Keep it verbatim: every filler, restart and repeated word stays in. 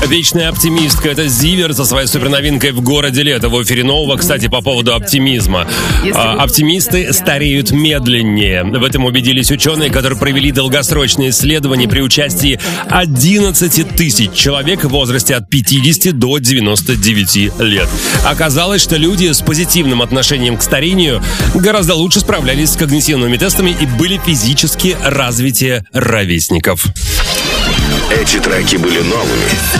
Вечная оптимистка — это Зиверт со своей суперновинкой «В городе лето». В эфире Нового, кстати, по поводу оптимизма. А, оптимисты стареют медленнее. В этом убедились ученые, которые провели долгосрочные исследования при участии одиннадцати тысяч человек в возрасте от пятидесяти до девяноста девяти лет. Оказалось, что люди с позитивным отношением к старению гораздо лучше справлялись с когнитивными тестами и были физически развитее ровесников. Эти треки были новыми,